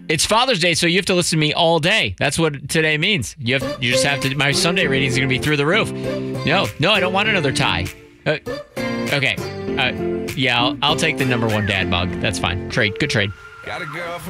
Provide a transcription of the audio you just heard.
It's Father's Day, so you have to listen to me all day. That's what today means. You just have to. My Sunday ratings are going to be through the roof. No, I don't want another tie. Okay. Yeah, I'll take the number one dad mug. That's fine. Good trade. Got a girl.